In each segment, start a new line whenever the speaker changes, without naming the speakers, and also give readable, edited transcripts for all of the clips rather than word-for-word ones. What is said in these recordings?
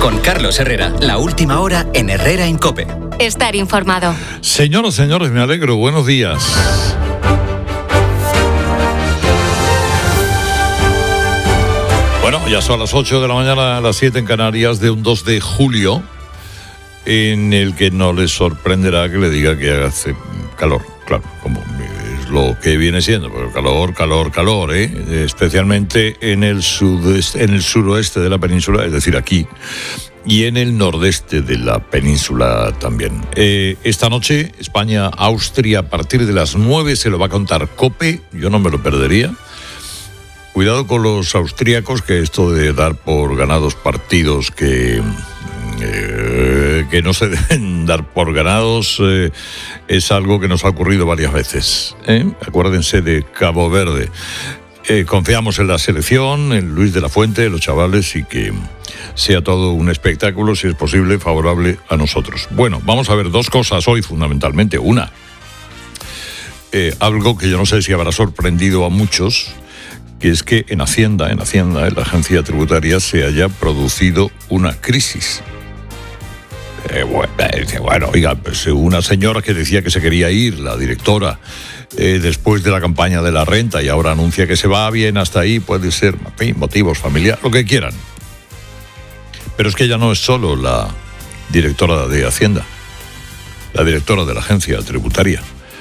Con Carlos Herrera, la última hora en Herrera en COPE.
Estar informado.
Señoras, señores, me alegro. Buenos días. Bueno, ya son las 8 de la mañana, a las 7 en Canarias, de un 2 de julio, en el que no les sorprenderá que le diga que hace calor, claro, como es lo que viene siendo, pero calor, especialmente en el suroeste de la península, es decir, aquí, y en el nordeste de la península también. Esta noche, España-Austria, a partir de las 9, se lo va a contar COPE, yo no me lo perdería. Cuidado con los austríacos, que esto de dar por ganados partidos que no se deben dar por ganados es algo que nos ha ocurrido varias veces. Acuérdense de Cabo Verde. Confiamos en la selección, en Luis de la Fuente, en los chavales, y que sea todo un espectáculo, si es posible, favorable a nosotros. Bueno, vamos a ver dos cosas hoy, fundamentalmente. Una, algo que yo no sé si habrá sorprendido a muchos, que es que en Hacienda, en la agencia tributaria, se haya producido una crisis. Bueno, oiga, pues una señora que decía que se quería ir, la directora, después de la campaña de la renta, y ahora anuncia que se va bien hasta ahí, puede ser, motivos familiares, lo que quieran. Pero es que ella no es solo la directora de Hacienda, la directora de la agencia tributaria.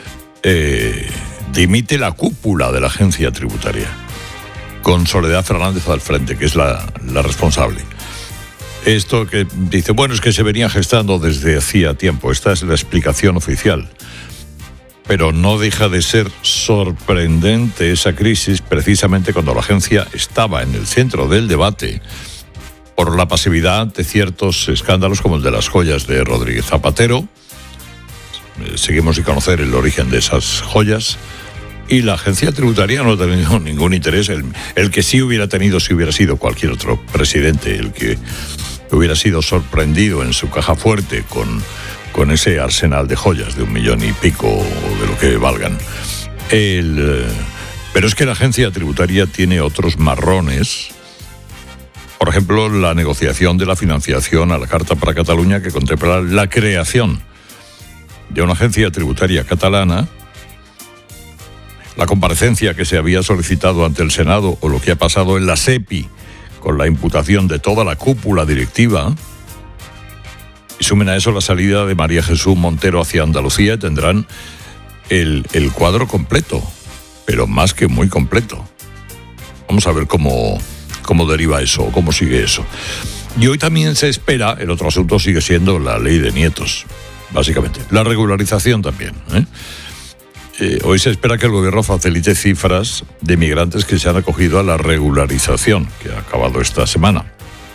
Dimite la cúpula de la agencia tributaria, con Soledad Fernández al frente, que es la responsable. Esto que dice, bueno, es que se venía gestando desde hacía tiempo. Esta es la explicación oficial. Pero no deja de ser sorprendente esa crisis, precisamente cuando la agencia estaba en el centro del debate por la pasividad ante ciertos escándalos como el de las joyas de Rodríguez Zapatero. Seguimos sin conocer el origen de esas joyas. Y la agencia tributaria no ha tenido ningún interés. El que sí hubiera tenido, si hubiera sido cualquier otro presidente, el que hubiera sido sorprendido en su caja fuerte con ese arsenal de joyas de 1 millón y pico, o de lo que valgan. Pero es que la agencia tributaria tiene otros marrones. Por ejemplo, la negociación de la financiación a la Carta para Cataluña, que contempla la creación de una agencia tributaria catalana. La comparecencia que se había solicitado ante el Senado, o lo que ha pasado en la SEPI con la imputación de toda la cúpula directiva. Y sumen a eso la salida de María Jesús Montero hacia Andalucía, y tendrán el cuadro completo, pero más que muy completo. Vamos a ver cómo deriva eso, cómo sigue eso. Y hoy también se espera, el otro asunto sigue siendo la ley de nietos, básicamente. La regularización también, hoy se espera que el gobierno facilite cifras de migrantes que se han acogido a la regularización, que ha acabado esta semana.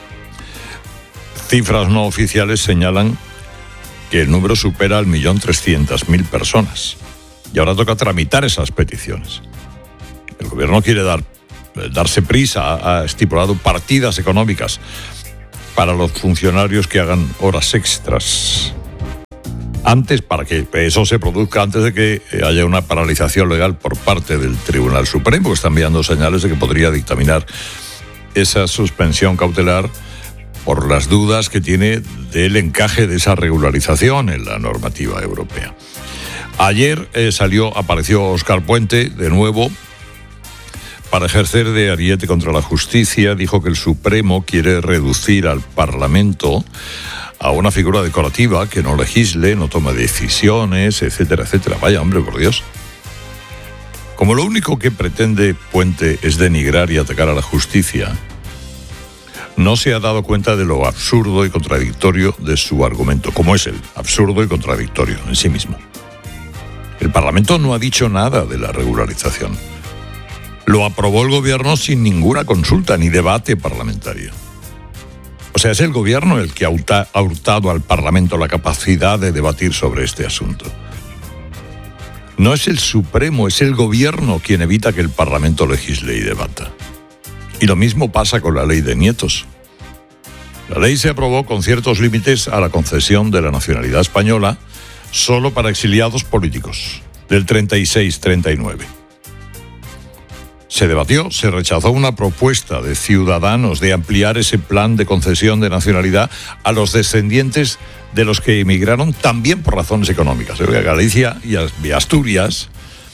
Cifras no oficiales señalan que el número supera 1.300.000 personas. Y ahora toca tramitar esas peticiones. El gobierno quiere darse prisa, ha estipulado partidas económicas para los funcionarios que hagan horas extras. Antes, para que eso se produzca antes de que haya una paralización legal por parte del Tribunal Supremo, que está enviando señales de que podría dictaminar esa suspensión cautelar por las dudas que tiene del encaje de esa regularización en la normativa europea. Ayer apareció Óscar Puente de nuevo para ejercer de ariete contra la justicia. Dijo que el Supremo quiere reducir al Parlamento a una figura decorativa que no legisle, no tome decisiones, etcétera, etcétera. Vaya, hombre, por Dios. Como lo único que pretende Puente es denigrar y atacar a la justicia, no se ha dado cuenta de lo absurdo y contradictorio de su argumento, como es el absurdo y contradictorio en sí mismo. El Parlamento no ha dicho nada de la regularización. Lo aprobó el gobierno sin ninguna consulta ni debate parlamentario. O sea, es el gobierno el que ha hurtado al Parlamento la capacidad de debatir sobre este asunto. No es el Supremo, es el gobierno quien evita que el Parlamento legisle y debata. Y lo mismo pasa con la ley de nietos. La ley se aprobó con ciertos límites a la concesión de la nacionalidad española solo para exiliados políticos, del 36-39. Se debatió, se rechazó una propuesta de Ciudadanos de ampliar ese plan de concesión de nacionalidad a los descendientes de los que emigraron también por razones económicas. Galicia y Asturias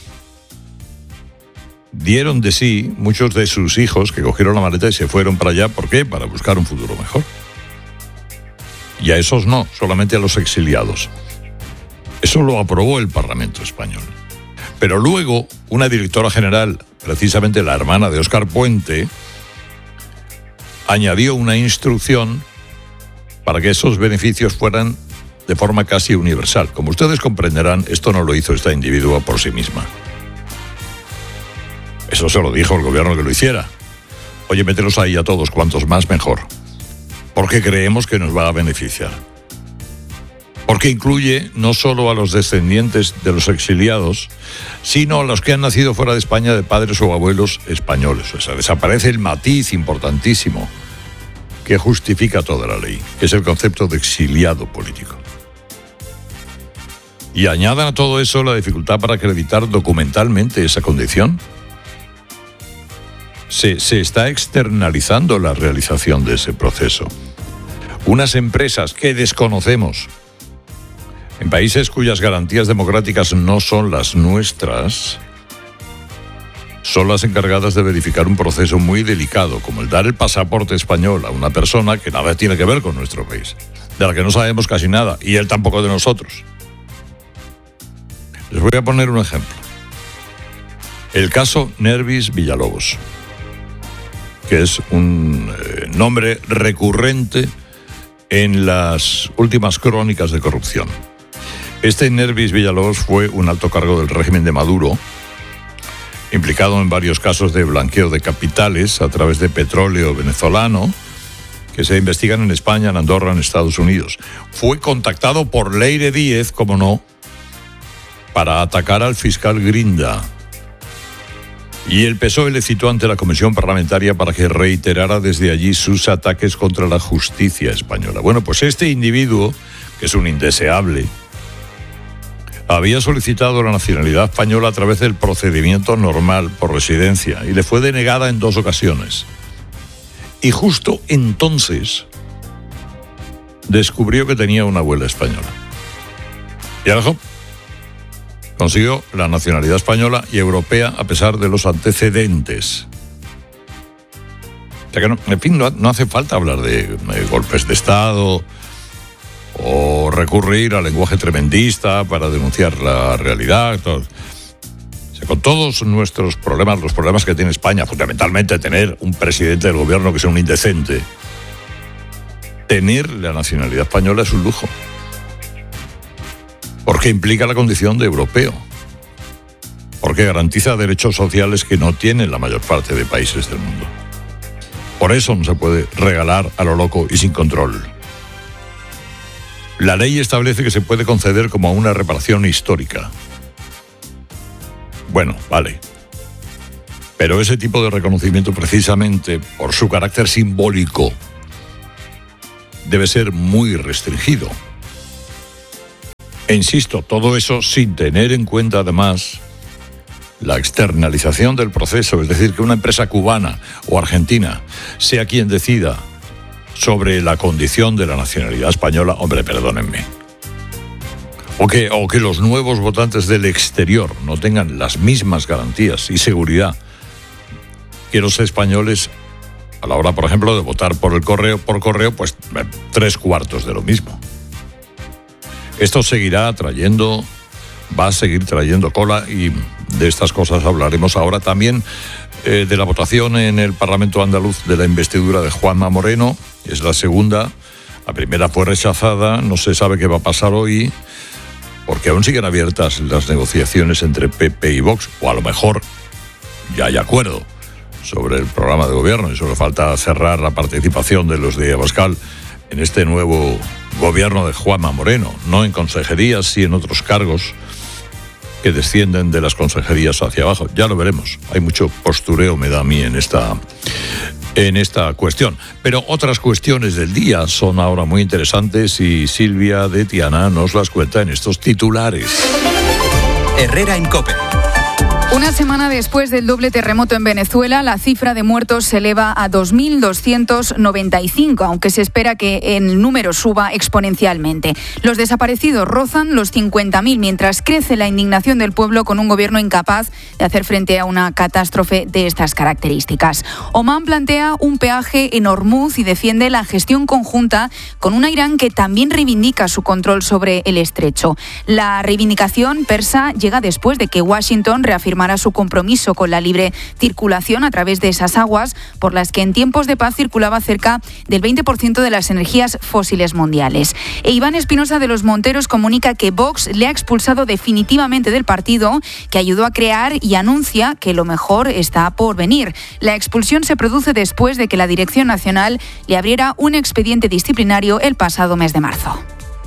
dieron de sí muchos de sus hijos que cogieron la maleta y se fueron para allá. ¿Por qué? Para buscar un futuro mejor. Y a esos no, solamente a los exiliados. Eso lo aprobó el Parlamento español. Pero luego, una directora general, precisamente la hermana de Óscar Puente, añadió una instrucción para que esos beneficios fueran de forma casi universal. Como ustedes comprenderán, esto no lo hizo esta individua por sí misma. Eso se lo dijo el gobierno que lo hiciera. Oye, mételos ahí a todos, cuantos más mejor. Porque creemos que nos va a beneficiar. Porque incluye no solo a los descendientes de los exiliados, sino a los que han nacido fuera de España de padres o abuelos españoles. O sea, desaparece el matiz importantísimo que justifica toda la ley, que es el concepto de exiliado político. Y añadan a todo eso la dificultad para acreditar documentalmente esa condición. Se está externalizando la realización de ese proceso. Unas empresas que desconocemos, en países cuyas garantías democráticas no son las nuestras, son las encargadas de verificar un proceso muy delicado, como el dar el pasaporte español a una persona que nada tiene que ver con nuestro país, de la que no sabemos casi nada, y él tampoco de nosotros. Les voy a poner un ejemplo. El caso Nervis Villalobos, que es un nombre recurrente en las últimas crónicas de corrupción. Este Nervis Villalobos fue un alto cargo del régimen de Maduro, implicado en varios casos de blanqueo de capitales a través de petróleo venezolano, que se investigan en España, en Andorra, en Estados Unidos. Fue contactado por Leire Díez, como no, para atacar al fiscal Grinda. Y el PSOE le citó ante la Comisión Parlamentaria para que reiterara desde allí sus ataques contra la justicia española. Bueno, pues este individuo, que es un indeseable, había solicitado la nacionalidad española a través del procedimiento normal por residencia y le fue denegada en 2 ocasiones. Y justo entonces descubrió que tenía una abuela española. Y ahora consiguió la nacionalidad española y europea a pesar de los antecedentes. O sea que no, en fin, no hace falta hablar de golpes de Estado o recurrir al lenguaje tremendista para denunciar la realidad. Todo. O sea, con todos nuestros problemas, los problemas que tiene España, fundamentalmente tener un presidente del gobierno que sea un indecente, tener la nacionalidad española es un lujo. Porque implica la condición de europeo. Porque garantiza derechos sociales que no tienen la mayor parte de países del mundo. Por eso no se puede regalar a lo loco y sin control. La ley establece que se puede conceder como una reparación histórica. Bueno, vale. Pero ese tipo de reconocimiento, precisamente por su carácter simbólico, debe ser muy restringido. E insisto, todo eso sin tener en cuenta además la externalización del proceso, es decir, que una empresa cubana o argentina sea quien decida sobre la condición de la nacionalidad española. Hombre, perdónenme. O que los nuevos votantes del exterior no tengan las mismas garantías y seguridad que los españoles a la hora, por ejemplo, de votar por correo, pues 3/4 de lo mismo. Esto va a seguir trayendo cola, y de estas cosas hablaremos ahora. También de la votación en el Parlamento andaluz de la investidura de Juanma Moreno. Es la segunda. La primera fue rechazada. No se sabe qué va a pasar hoy, porque aún siguen abiertas las negociaciones entre PP y Vox, o a lo mejor ya hay acuerdo sobre el programa de gobierno y solo falta cerrar la participación de los de Abascal en este nuevo gobierno de Juanma Moreno, no en consejerías, sí en otros cargos que descienden de las consejerías hacia abajo. Ya lo veremos. Hay mucho postureo, me da a mí, en esta cuestión. Pero otras cuestiones del día son ahora muy interesantes y Silvia de Tiana nos las cuenta en estos titulares.
Herrera en COPE.
Una semana después del doble terremoto en Venezuela, la cifra de muertos se eleva a 2.295, aunque se espera que el número suba exponencialmente. Los desaparecidos rozan los 50.000, mientras crece la indignación del pueblo con un gobierno incapaz de hacer frente a una catástrofe de estas características. Omán plantea un peaje en Hormuz y defiende la gestión conjunta con una Irán que también reivindica su control sobre el estrecho. La reivindicación persa llega después de que Washington reafirmara su compromiso con la libre circulación a través de esas aguas por las que en tiempos de paz circulaba cerca del 20% de las energías fósiles mundiales. E Iván Espinosa de los Monteros comunica que Vox le ha expulsado definitivamente del partido que ayudó a crear y anuncia que lo mejor está por venir. La expulsión se produce después de que la Dirección Nacional le abriera un expediente disciplinario el pasado mes de marzo.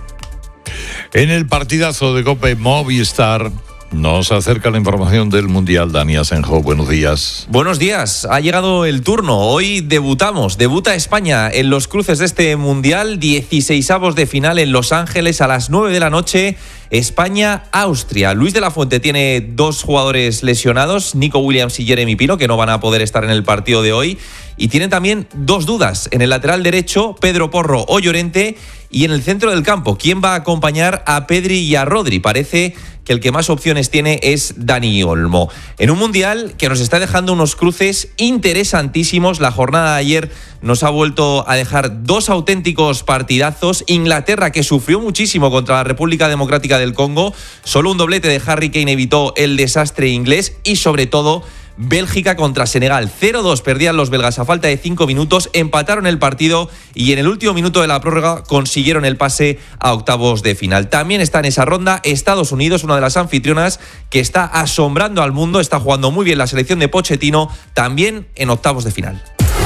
En el partidazo de COPE Movistar nos acerca la información del Mundial. Dani Asenjo, buenos días.
Buenos días, ha llegado el turno. Hoy debuta España en los cruces de este Mundial, 16avos de final en Los Ángeles a las 9 de la noche. España-Austria. Luis de la Fuente tiene 2 jugadores lesionados, Nico Williams y Jeremy Pino, que no van a poder estar en el partido de hoy. Y tienen también 2 dudas. En el lateral derecho, Pedro Porro o Llorente. Y en el centro del campo, ¿quién va a acompañar a Pedri y a Rodri? Parece que el que más opciones tiene es Dani Olmo. En un Mundial que nos está dejando unos cruces interesantísimos. La jornada de ayer nos ha vuelto a dejar 2 auténticos partidazos. Inglaterra, que sufrió muchísimo contra la República Democrática del Congo. Solo un doblete de Harry Kane evitó el desastre inglés. Y sobre todo, Bélgica contra Senegal. 0-2 perdían los belgas a falta de 5 minutos, empataron el partido y en el último minuto de la prórroga consiguieron el pase a octavos de final. También está en esa ronda Estados Unidos, una de las anfitrionas que está asombrando al mundo, está jugando muy bien la selección de Pochettino, también en octavos de final.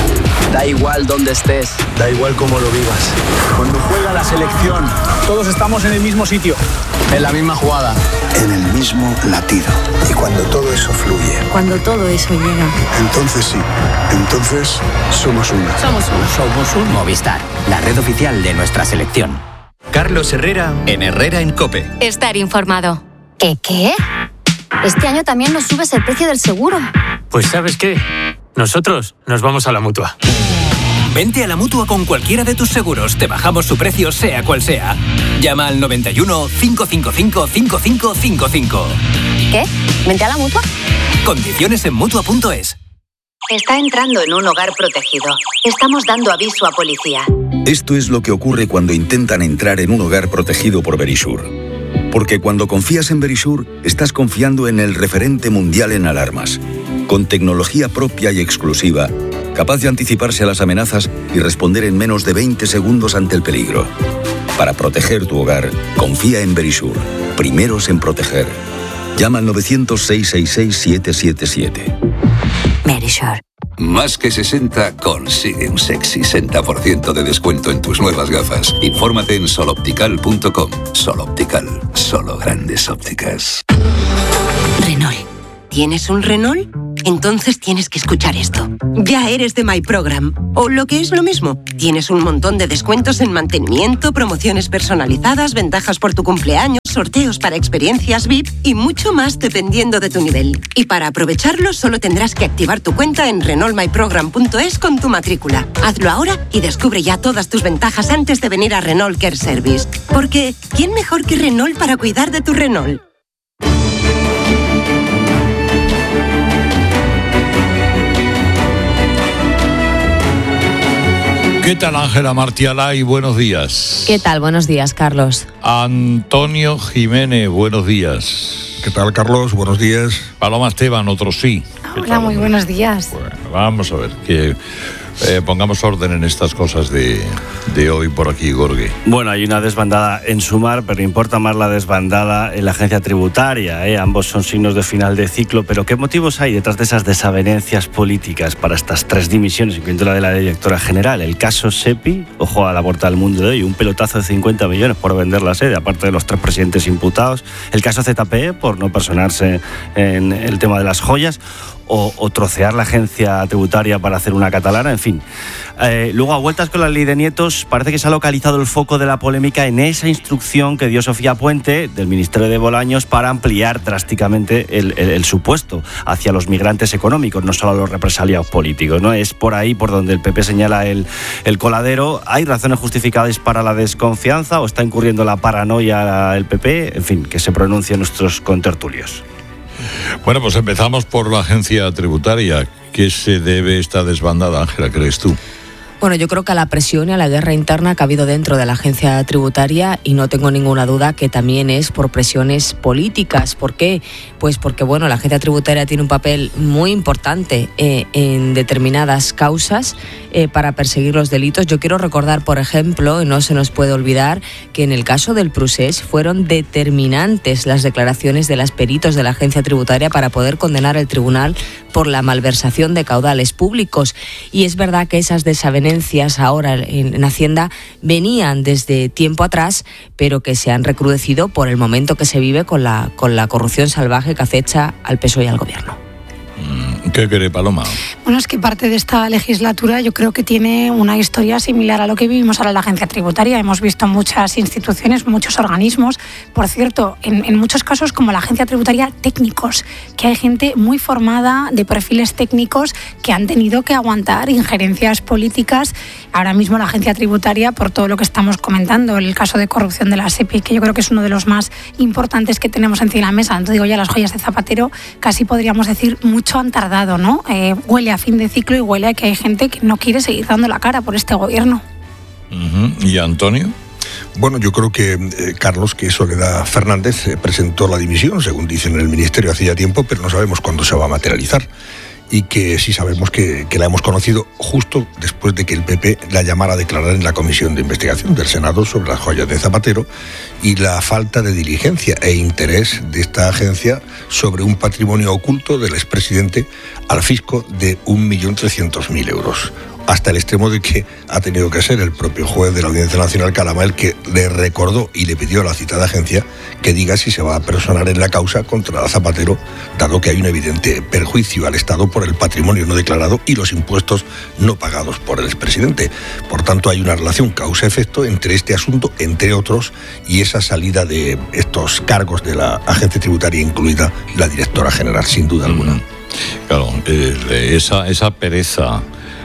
Da igual dónde estés,
da igual cómo lo vivas.
Cuando juega la selección, todos estamos en el mismo sitio,
en la misma jugada,
en el mismo latido. Y cuando todo eso fluye,
cuando todo eso llega,
entonces sí, entonces somos uno.
Somos un
Movistar, la red oficial de nuestra selección. Carlos Herrera en Herrera en COPE.
Estar informado.
¿Qué? Este año también nos subes el precio del seguro.
Pues ¿sabes qué? Nosotros nos vamos a la Mutua.
Vente a la Mutua con cualquiera de tus seguros. Te bajamos su precio, sea cual sea. Llama al 91 555 5555.
¿Qué? ¿Vente a la Mutua?
Condiciones en Mutua.es.
Está entrando en un hogar protegido. Estamos dando aviso a policía.
Esto es lo que ocurre cuando intentan entrar en un hogar protegido por Verisur. Porque cuando confías en Verisur, estás confiando en el referente mundial en alarmas. Con tecnología propia y exclusiva, capaz de anticiparse a las amenazas y responder en menos de 20 segundos ante el peligro. Para proteger tu hogar, confía en Verisur. Primeros en proteger. Llama al 900-666-777.
Verisur.
Más que 60 consigue un sexy 60% de descuento en tus nuevas gafas. Infórmate en soloptical.com. Soloptical, solo grandes ópticas.
Renault. ¿Tienes un Renault? Entonces tienes que escuchar esto. Ya eres de My Program. O lo que es lo mismo, tienes un montón de descuentos en mantenimiento, promociones personalizadas, ventajas por tu cumpleaños, sorteos para experiencias VIP y mucho más dependiendo de tu nivel. Y para aprovecharlo solo tendrás que activar tu cuenta en renaultmyprogram.es con tu matrícula. Hazlo ahora y descubre ya todas tus ventajas antes de venir a Renault Care Service. Porque ¿quién mejor que Renault para cuidar de tu Renault?
¿Qué tal, Ángela Martialay? Buenos días.
¿Qué tal? Buenos días, Carlos.
Antonio Jiménez, buenos días.
¿Qué tal, Carlos? Buenos días.
Paloma Esteban, otro sí.
Hola, muy buenos días.
Bueno, vamos a ver, que pongamos orden en estas cosas de hoy por aquí, Gorge.
Bueno, hay una desbandada en Sumar, pero importa más la desbandada en la agencia tributaria. Ambos son signos de final de ciclo, pero ¿qué motivos hay detrás de esas desavenencias políticas para estas 3 dimisiones, incluyendo la de la directora general? El caso SEPI, ojo a la puerta del mundo de hoy, un pelotazo de 50 millones por vender la sede, aparte de los 3 presidentes imputados. El caso ZPE, por no personarse en el tema de las joyas. o trocear la agencia tributaria para hacer una catalana, en fin. Luego, a vueltas con la ley de nietos, parece que se ha localizado el foco de la polémica en esa instrucción que dio Sofía Puente del Ministerio de Bolaños para ampliar drásticamente el supuesto hacia los migrantes económicos, no solo a los represaliados políticos, ¿no? Es por ahí por donde el PP señala el coladero. ¿Hay razones justificadas para la desconfianza o está incurriendo la paranoia el PP? En fin, que se pronuncien nuestros contertulios.
Bueno, pues empezamos por la agencia tributaria. ¿Qué se debe esta desbandada, Ángela, crees tú?
Bueno, yo creo que a la presión y a la guerra interna que ha habido dentro de la agencia tributaria, y no tengo ninguna duda que también es por presiones políticas. ¿Por qué? Pues porque, bueno, la agencia tributaria tiene un papel muy importante en determinadas causas para perseguir los delitos. Yo quiero recordar, por ejemplo, y no se nos puede olvidar, que en el caso del Prusés fueron determinantes las declaraciones de los peritos de la agencia tributaria para poder condenar al tribunal por la malversación de caudales públicos. Y es verdad que esas desavenencias ahora en Hacienda venían desde tiempo atrás, pero que se han recrudecido por el momento que se vive con la corrupción salvaje que acecha al PSOE y al Gobierno.
¿Qué quiere Paloma?
Bueno, es que parte de esta legislatura yo creo que tiene una historia similar a lo que vivimos ahora en la agencia tributaria. Hemos visto muchas instituciones, muchos organismos, por cierto, en muchos casos como la agencia tributaria, técnicos, que hay gente muy formada de perfiles técnicos que han tenido que aguantar injerencias políticas. Ahora mismo la agencia tributaria, por todo lo que estamos comentando, el caso de corrupción de la SEPI, que yo creo que es uno de los más importantes que tenemos encima de la mesa, no digo ya las joyas de Zapatero, casi podríamos decir mucho han tardado, ¿no? Huele a fin de ciclo y huele a que hay gente que no quiere seguir dando la cara por este gobierno.
¿Y Antonio?
Bueno, yo creo que Carlos, que Soledad Fernández, presentó la dimisión, según dicen en el Ministerio, hacía tiempo, pero no sabemos cuándo se va a materializar. Y que sí sabemos que la hemos conocido justo después de que el PP la llamara a declarar en la Comisión de Investigación del Senado sobre las joyas de Zapatero y la falta de diligencia e interés de esta agencia sobre un patrimonio oculto del expresidente al fisco de 1.300.000 euros. Hasta el extremo de que ha tenido que ser el propio juez de la Audiencia Nacional, Calama, el que le recordó y le pidió a la citada agencia que diga si se va a personar en la causa contra Zapatero, dado que hay un evidente perjuicio al Estado por el patrimonio no declarado y los impuestos no pagados por el expresidente. Por tanto, hay una relación causa-efecto entre este asunto, entre otros, y esa salida de estos cargos de la agencia tributaria, incluida la directora general, sin duda alguna.
Claro, esa pereza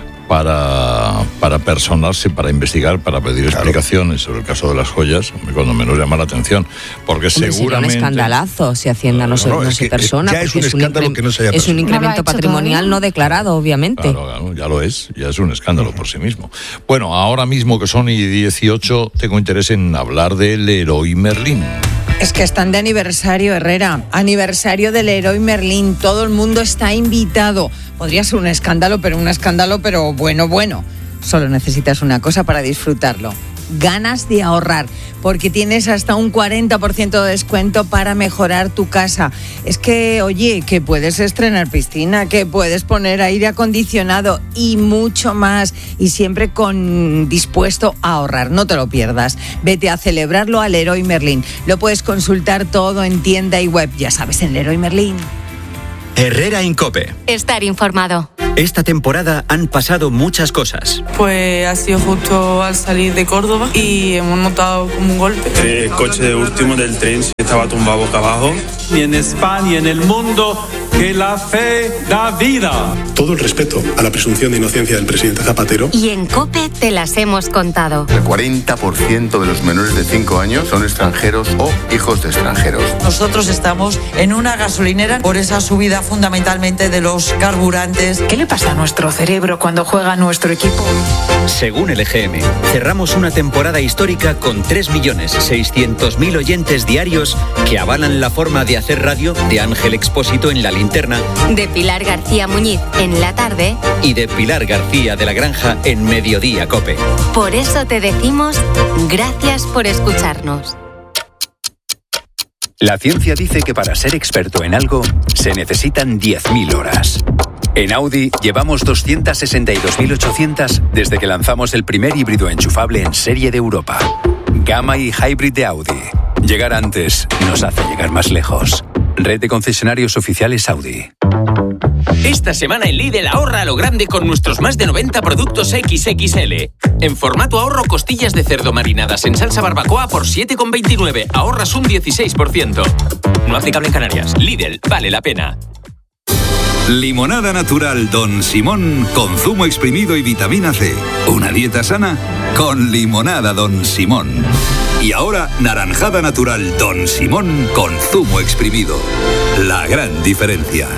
para personarse, para investigar, para pedir explicaciones sobre el caso de las joyas, cuando menos llama la atención, porque seguramente
sería un escandalazo si Hacienda no se persona,
ya es un escándalo que no se haya
es un incremento patrimonial no declarado, obviamente.
Claro, ya lo es, ya es un escándalo por sí mismo. Bueno, ahora mismo que son y 18, tengo interés en hablar del Leroy Merlin.
Es que están de aniversario, Herrera. Aniversario del Leroy Merlin. Todo el mundo está invitado. Podría ser un escándalo, pero bueno. Solo necesitas una cosa para disfrutarlo. Ganas de ahorrar, porque tienes hasta un 40% de descuento para mejorar tu casa. Es que, oye, que puedes estrenar piscina, que puedes poner aire acondicionado y mucho más, y siempre dispuesto a ahorrar. No te lo pierdas. Vete a celebrarlo al Leroy Merlin. Lo puedes consultar todo en tienda y web, ya sabes, en Leroy Merlin.
Herrera en COPE.
Estar informado.
Esta temporada han pasado muchas cosas.
Pues ha sido justo al salir de Córdoba y hemos notado como un golpe.
El coche de último del tren estaba tumbado boca abajo.
Y en España y en el mundo, que la fe da vida.
Todo el respeto a la presunción de inocencia del presidente Zapatero.
Y en COPE te las hemos contado.
El 40% de los menores de 5 años son extranjeros o hijos de extranjeros.
Nosotros estamos en una gasolinera por esa subida fundamentalmente de los carburantes.
¿Qué le pasa a nuestro cerebro cuando juega nuestro equipo?
Según el EGM, cerramos una temporada histórica con 3.600.000 oyentes diarios que avalan la forma de hacer radio de Ángel Expósito en La Linterna,
de Pilar García Muñiz en La Tarde
y de Pilar García de la Granja en Mediodía COPE.
Por eso te decimos gracias por escucharnos.
La ciencia dice que para ser experto en algo se necesitan 10.000 horas. En Audi llevamos 262.800 desde que lanzamos el primer híbrido enchufable en serie de Europa. Gamma y Hybrid de Audi. Llegar antes nos hace llegar más lejos. Red de concesionarios oficiales Audi.
Esta semana en Lidl ahorra a lo grande con nuestros más de 90 productos XXL. En formato ahorro, costillas de cerdo marinadas en salsa barbacoa por 7,29. Ahorras un 16%. No aplicable en Canarias. Lidl, vale la pena.
Limonada natural Don Simón con zumo exprimido y vitamina C. Una dieta sana con limonada Don Simón. Y ahora naranjada natural Don Simón con zumo exprimido. La gran diferencia.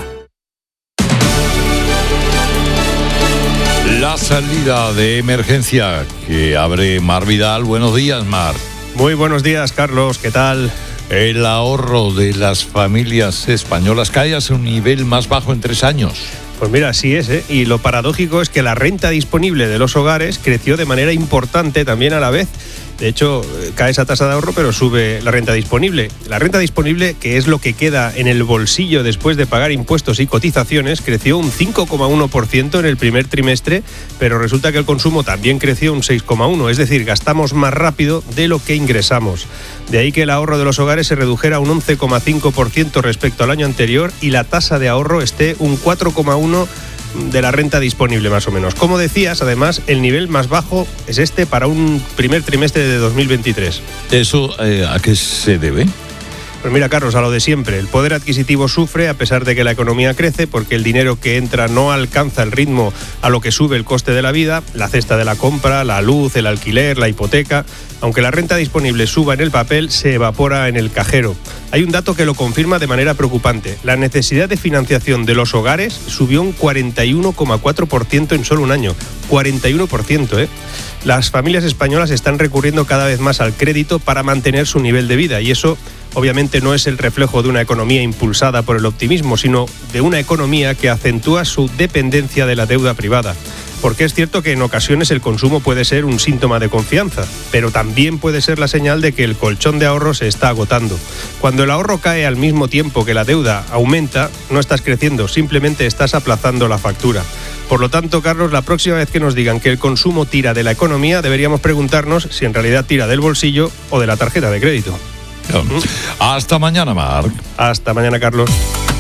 La salida de emergencia que abre Mar Vidal. Buenos días, Mar.
Muy buenos días, Carlos. ¿Qué tal?
El ahorro de las familias españolas cae a su nivel más bajo en 3 años.
Pues mira, así es, ¿eh? Y lo paradójico es que la renta disponible de los hogares creció de manera importante también a la vez. De hecho, cae esa tasa de ahorro, pero sube la renta disponible. La renta disponible, que es lo que queda en el bolsillo después de pagar impuestos y cotizaciones, creció un 5,1% en el primer trimestre, pero resulta que el consumo también creció un 6,1%, es decir, gastamos más rápido de lo que ingresamos. De ahí que el ahorro de los hogares se redujera un 11,5% respecto al año anterior y la tasa de ahorro esté un 4,1% de la renta disponible más o menos. Como decías, además, el nivel más bajo es este para un primer trimestre de 2023.
¿Eso a qué se debe?
Pues mira, Carlos, a lo de siempre. El poder adquisitivo sufre a pesar de que la economía crece porque el dinero que entra no alcanza el ritmo a lo que sube el coste de la vida, la cesta de la compra, la luz, el alquiler, la hipoteca. Aunque la renta disponible suba en el papel, se evapora en el cajero. Hay un dato que lo confirma de manera preocupante. La necesidad de financiación de los hogares subió un 41,4% en solo un año. 41%, ¿eh? Las familias españolas están recurriendo cada vez más al crédito para mantener su nivel de vida y eso obviamente no es el reflejo de una economía impulsada por el optimismo, sino de una economía que acentúa su dependencia de la deuda privada. Porque es cierto que en ocasiones el consumo puede ser un síntoma de confianza, pero también puede ser la señal de que el colchón de ahorro se está agotando. Cuando el ahorro cae al mismo tiempo que la deuda aumenta, no estás creciendo, simplemente estás aplazando la factura. Por lo tanto, Carlos, la próxima vez que nos digan que el consumo tira de la economía, deberíamos preguntarnos si en realidad tira del bolsillo o de la tarjeta de crédito.
Hasta mañana, Marc.
Hasta mañana, Carlos.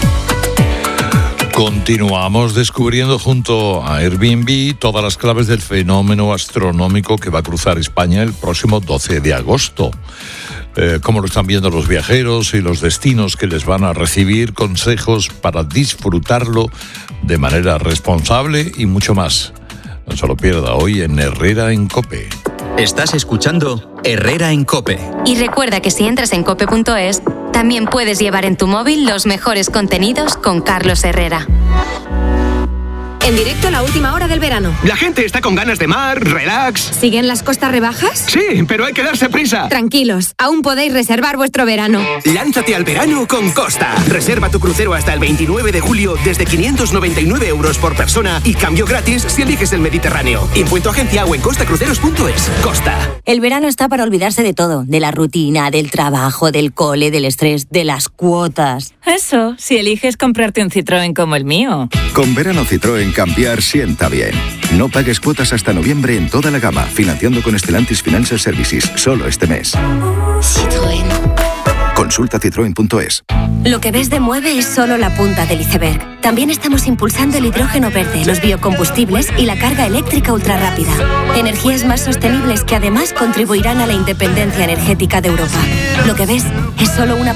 Continuamos descubriendo junto a Airbnb todas las claves del fenómeno astronómico que va a cruzar España el próximo 12 de agosto. Cómo lo están viendo los viajeros y los destinos que les van a recibir, consejos para disfrutarlo de manera responsable y mucho más. No se lo pierda hoy en Herrera en COPE.
Estás escuchando Herrera en COPE.
Y recuerda que si entras en cope.es, también puedes llevar en tu móvil los mejores contenidos con Carlos Herrera.
En directo la última hora del verano.
La gente está con ganas de mar, relax.
¿Siguen las costas rebajas?
Sí, pero hay que darse prisa.
Tranquilos, aún podéis reservar vuestro verano.
Lánzate al verano con Costa. Reserva tu crucero hasta el 29 de julio desde 599 euros por persona y cambio gratis si eliges el Mediterráneo. Info en tu agencia o en costacruceros.es. Costa.
El verano está para olvidarse de todo. De la rutina, del trabajo, del cole, del estrés, de las cuotas.
Eso, si eliges comprarte un Citroën como el mío.
Con verano Citroën cambiar sienta bien. No pagues cuotas hasta noviembre en toda la gama, financiando con Stellantis Financial Services, solo este mes.
Citroën.
Consulta citroen.es.
Lo que ves de Mueve es solo la punta del iceberg. También estamos impulsando el hidrógeno verde, los biocombustibles y la carga eléctrica ultrarrápida. Energías más sostenibles que además contribuirán a la independencia energética de Europa. Lo que ves es solo una